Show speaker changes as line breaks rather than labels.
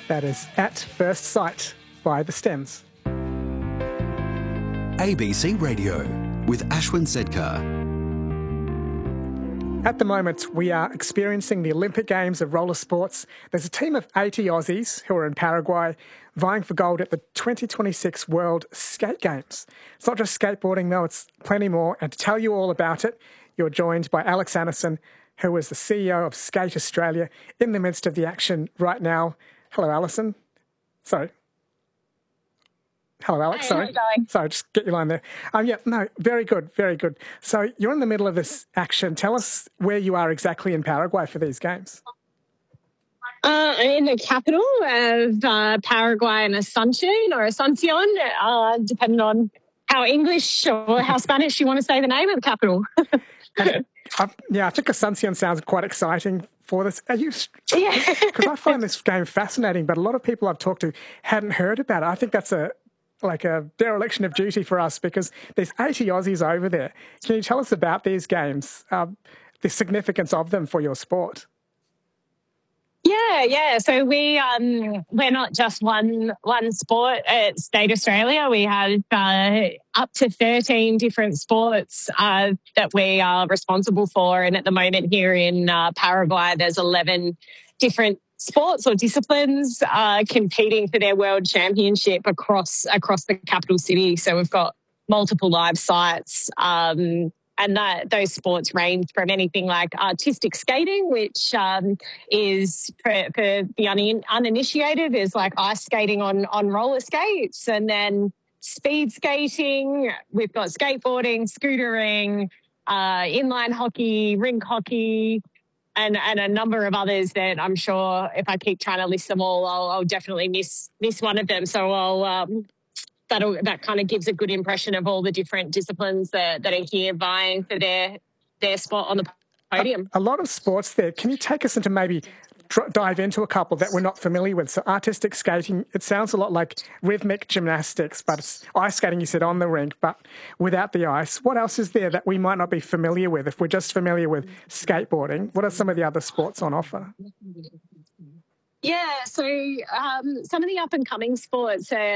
That is At First Sight by The Stems.
ABC Radio with Ashwin Sedkar.
At the moment, we are experiencing the Olympic Games of roller sports. There's a team of 80 Aussies who are in Paraguay vying for gold at the 2026 World Skate Games. It's not just skateboarding, though, it's plenty more. And to tell you all about it, you're joined by Alex Anderson, who is the CEO of Skate Australia, in the midst of the action right now. Hello, Alison. Sorry. Hello, Alex.
Hey,
Sorry.
how you going?
Sorry, just get your line there. Very good, very good. So you're in the middle of this action. Tell us where you are exactly in Paraguay for these games.
I'm in the capital of Paraguay, in Asuncion, depending on how English or how Spanish you want to say the name of the capital.
I think Asuncion sounds quite exciting for this. Are you?
Yeah.
Because I find this game fascinating, but a lot of people I've talked to hadn't heard about it. I think that's a dereliction of duty for us because there's 80 Aussies over there. Can you tell us about these games, the significance of them for your sport?
Yeah. So we're not just one sport at Skate Australia. We have up to 13 different sports that we are responsible for. And at the moment here in Paraguay, there's 11 different sports or disciplines competing for their world championship across the capital city. So we've got multiple live sites. And those sports range from anything like artistic skating, which is for the uninitiated, is like ice skating on roller skates, and then speed skating. We've got skateboarding, scootering, inline hockey, rink hockey, and a number of others that I'm sure if I keep trying to list them all, I'll definitely miss one of them. So that kind of gives a good impression of all the different disciplines that are here vying for their spot on the podium.
A lot of sports there. Can you take us into maybe dive into a couple that we're not familiar with? So artistic skating, it sounds a lot like rhythmic gymnastics, but it's ice skating, you said, on the rink, but without the ice. What else is there that we might not be familiar with if we're just familiar with skateboarding? What are some of the other sports on offer?
Yeah, so some of the up-and-coming sports are